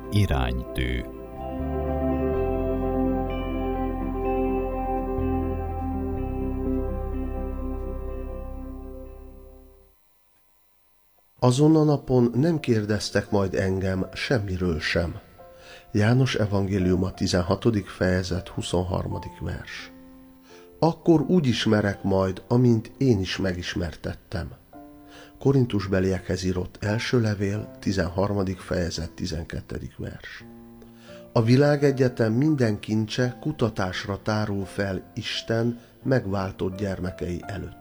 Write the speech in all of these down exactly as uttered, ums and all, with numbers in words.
Iránytű. Azon a napon nem kérdeztek majd engem semmiről sem. János evangéliuma tizenhatodik fejezet huszonharmadik vers. Akkor úgy ismerek majd, amint én is megismertettem. Korintusbeliekhez írott első levél, tizenharmadik fejezet, tizenkettedik vers. A világegyetem minden kincse kutatásra tárul fel Isten megváltott gyermekei előtt.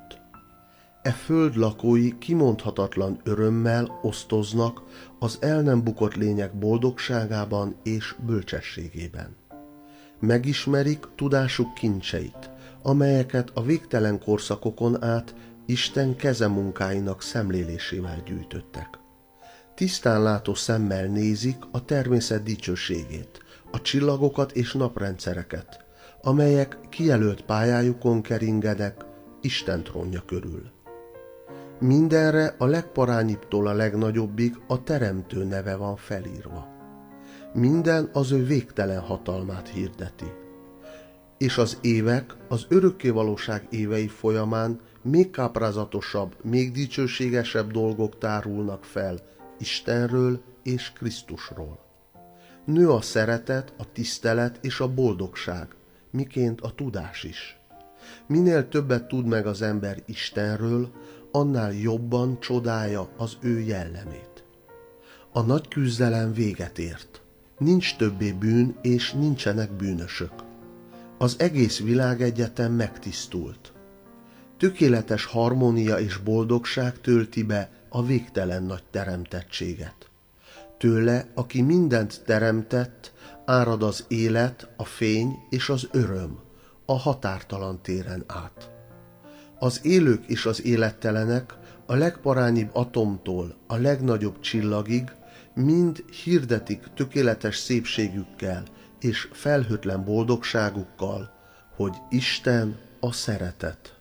E föld lakói kimondhatatlan örömmel osztoznak az el nem bukott lények boldogságában és bölcsességében. Megismerik tudásuk kincseit, amelyeket a végtelen korszakokon át Isten kezemunkáinak szemlélésével gyűjtöttek. Tisztán látó szemmel nézik a természet dicsőségét, a csillagokat és naprendszereket, amelyek kijelölt pályájukon keringenek Isten trónja körül. Mindenre a legparányibbtól a legnagyobbig a Teremtő neve van felírva. Minden az ő végtelen hatalmát hirdeti. És az évek, az örökkévalóság évei folyamán még káprázatosabb, még dicsőségesebb dolgok tárulnak fel Istenről és Krisztusról. Nő a szeretet, a tisztelet és a boldogság, miként a tudás is. Minél többet tud meg az ember Istenről, annál jobban csodálja az ő jellemét. A nagy küzdelem véget ért. Nincs többé bűn, és nincsenek bűnösök. Az egész világegyetem megtisztult. Tökéletes harmónia és boldogság tölti be a végtelen nagy teremtettséget. Tőle, aki mindent teremtett, árad az élet, a fény és az öröm a határtalan téren át. Az élők és az élettelenek a legparányibb atomtól a legnagyobb csillagig mind hirdetik tökéletes szépségükkel és felhőtlen boldogságukkal, hogy Isten a szeretet.